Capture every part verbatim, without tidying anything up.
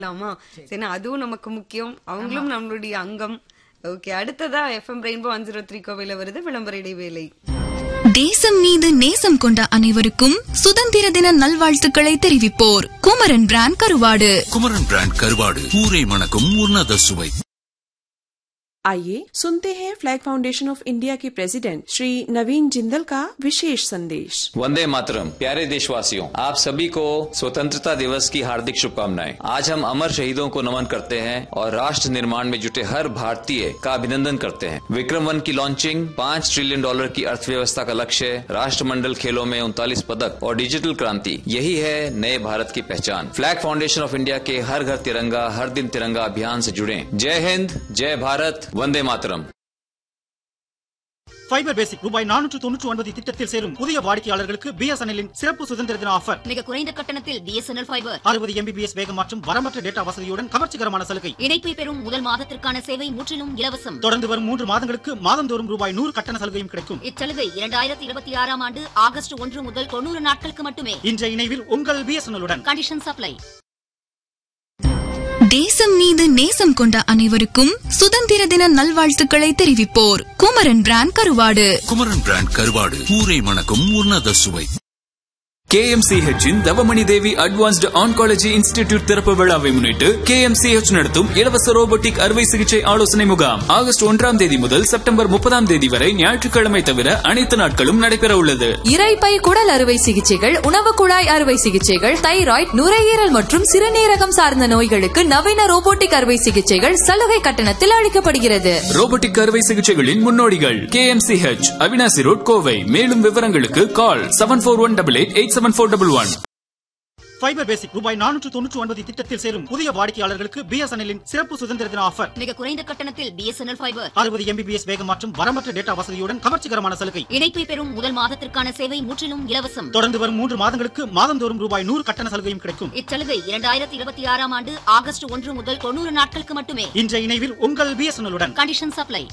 சரி, அதுவும் நமக்கு முக்கியம், அவங்களும் நம்மளுடைய அங்கம். ஓகே, அடுத்ததா FM rainbow one zero three கோவையில வருது விளம்பர இடைவேளை. தேசம் மீது நேசம் கொண்ட அனைவருக்கும் சுதந்திர தின நல்வாழ்த்துக்களை தெரிவிப்போர் குமரன் பிராண்ட் கருவாடு. குமரன் பிராண்ட் கருவாடு ஊரை மணக்கும் உன்னத சுவை. आइए सुनते हैं फ्लैग फाउंडेशन ऑफ इंडिया के प्रेसिडेंट श्री नवीन जिंदल का विशेष संदेश। वंदे मातरम। प्यारे देशवासियों, आप सभी को स्वतंत्रता दिवस की हार्दिक शुभकामनाएं। आज हम अमर शहीदों को नमन करते हैं और राष्ट्र निर्माण में जुटे हर भारतीय का अभिनंदन करते हैं। विक्रम वन की लॉन्चिंग, पाँच ट्रिलियन डॉलर की अर्थव्यवस्था का लक्ष्य, राष्ट्रमंडल खेलों में उनतालीस पदक और डिजिटल क्रांति, यही है नए भारत की पहचान। फ्लैग फाउंडेशन ऑफ इंडिया के हर घर तिरंगा हर दिन तिरंगा अभियान से जुड़े। जय हिंद, जय भारत, वंदे मातरम। ஃபைபர் பேசிக் ரூபாய் நானூற்று தொன்னூற்று ஒன்பது திட்டத்தில் சேரும் புதிய வாடிக்கையாளர்களுக்கு பிஎஸ்என்எல்லின் சிறப்பு சுதந்திர தின ஆஃபர். மிக குறைந்த கட்டணத்தில் பிஎஸ்என்எல் ஃபைபர், அறுபது எம்பிபிஎஸ் வேகம் மற்றும் வரம்பற்ற டேட்டா வசதியுடன் கவர்ச்சிகரமான சலுகை. இணைப்பை பெறும் முதல் மாதத்திற்கான சேவை முற்றிலும் இலவசம். தொடர்ந்து வரும் மூன்று மாதங்களுக்கு மாதந்தோறும் ரூபாய் நூறு கட்டண சலுகையும் கிடைக்கும். இச்சலுகை இரண்டாயிரத்தி இருபத்தி ஆறாம் ஆண்டு ஆகஸ்ட் ஒன்று முதல் தொண்ணூறு நாட்களுக்கு மட்டுமே. இன்றைய இணைவில் உங்கள் பிஎஸ்என்எல்லுடன். Condition supply. தேசம் மீது நேசம் கொண்ட அனைவருக்கும் சுதந்திர தின நல்வாழ்த்துக்களை தெரிவிப்போர் குமரன் பிராண்ட் கருவாடு. குமரன் பிராண்ட் கருவாடு ஊரை மணக்கும் உன்னத சுவை. K M C H இன் தவமணி தேவி அட்வான்ஸ்டு ஆன்காலஜி இன்ஸ்டிடியூட் திறப்பு விழாவை முன்னிட்டு K M C H நடத்தும் இலவச ரோபோட்டிக் அறுவை சிகிச்சை ஆலோசனை முகாம் ஆகஸ்ட் ஒன்றாம் தேதி முதல் செப்டம்பர் முப்பதாம் தேதி வரை ஞாயிற்றுக்கிழமை தவிர அனைத்து நாட்களும் நடைபெற உள்ளது. இரைப்பை குடல் அறுவை சிகிச்சைகள், உணவு குழாய் அறுவை சிகிச்சைகள், தைராய்டு, நுரையீரல் மற்றும் சிறுநீரகம் சார்ந்த நோய்களுக்கு நவீன ரோபோட்டிக் அறுவை சிகிச்சைகள் சலுகை கட்டணத்தில் அளிக்கப்படுகிறது. ரோபோட்டிக் அறுவை சிகிச்சைகளின் முன்னோடிகள் K M C H, Avinashi road, Kovai. மேலும் விவரங்களுக்கு கால் seven four one double eight eight seven four double one. Fibre பேசிக் ரூபாய் நானூற்று தொன்னூற்று ஒன்பது திட்டத்தில் சேரும் புதிய வாடிக்கையாளர்களுக்கு பிஎஸ்என்எல்லின் சிறப்பு சுதந்திர தின ஆஃபர். மிக குறைந்த கட்டணத்தில் பிஎஸ்என்எல் ஃபைபர், அறுபது எம்பிபிஎஸ் வேகம் மற்றும் வரம்பற்ற டேட்டா வசதியுடன் கவர்ச்சிகரமான சலுகை. இணைப்பை பெறும் முதல் மாதத்திற்கான சேவை முற்றிலும் இலவசம். தொடர்ந்து வரும் மூன்று மாதங்களுக்கு மாதந்தோறும் ரூபாய் நூறு கட்டண சலுகையும் கிடைக்கும். இச்சலுகை இரண்டாயிரத்தி இருபத்தி ஆறாம் ஆண்டு ஆகஸ்ட் ஒன்று முதல் தொண்ணூறு நாட்களுக்கு மட்டுமே. இன்றைய இணைவில் உங்கள் பிஎஸ்என்எல்லுடன். Condition supply.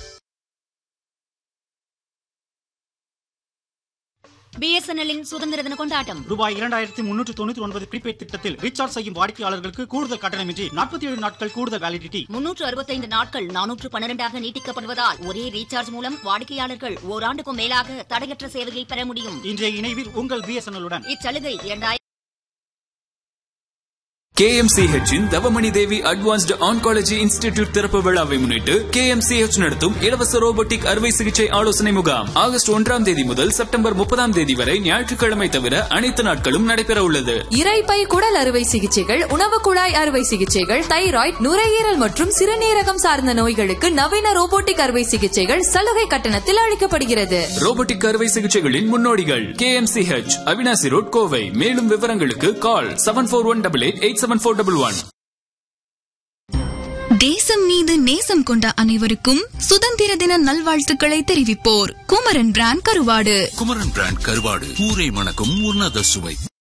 பிஎஸ்என்எல்லின் சுதந்திர தின கொண்டாட்டம். ரூபாய் இரண்டாயிரத்தி முன்னூற்று தொண்ணூற்றி ஒன்பது ப்ரீபெய்ட் திட்டத்தில் ரீசார்ஜ் செய்யும் வாடிக்கையாளர்களுக்கு கூடுதல் கட்டணமின்றி நாற்பத்தி ஏழு நாட்கள் கூடுதல் வேலிடிட்டி. முன்னூற்று அறுபத்தைந்து நாட்கள் நானூற்று பன்னிரண்டாக நீட்டிக்கப்படுவதால் ஒரே ரீசார்ஜ் மூலம் வாடிக்கையாளர்கள் ஓராண்டுக்கும் மேலாக தடையற்ற சேவையை பெற முடியும். இன்றைய இணைவில் உங்கள் பிஎஸ்என்எல்லுடன். இச்சலுகை இரண்டாயிரம் K M C H இன் தவமணி தேவி அட்வான்ஸ்டு ஆன்காலஜி இன்ஸ்டிடியூட் திறப்பு விழாவை முன்னிட்டு K M C H நடத்தும் இலவச ரோபோட்டிக் அறுவை சிகிச்சை ஆலோசனை முகாம் ஆகஸ்ட் ஒன்றாம் தேதி முதல் செப்டம்பர் முப்பதாம் தேதி வரை ஞாயிற்றுக்கிழமை தவிர அனைத்து நாட்களும் நடைபெற உள்ளது. இரைப்பை குடல் அறுவை சிகிச்சைகள், உணவு குழாய் அறுவை சிகிச்சைகள், தைராய்டு, நுரையீரல் மற்றும் சிறுநீரகம் சார்ந்த நோய்களுக்கு நவீன ரோபோட்டிக் அறுவை சிகிச்சைகள் சலுகை கட்டணத்தில் அளிக்கப்படுகிறது. ரோபோட்டிக் அறுவை சிகிச்சைகளின் முன்னோடிகள் K M C H, Avinashi road, Kovai. மேலும் விவரங்களுக்கு கால் seven four one double eight eight seven four double one. தேசம் மீது நேசம் கொண்ட அனைவருக்கும் சுதந்திர தின நல்வாழ்த்துக்களை தெரிவிப்போர் குமரன் பிராண்ட் கருவாடு. குமரன் பிராண்ட் கருவாடு ஊரை மணக்கும் உன்னத சுவை.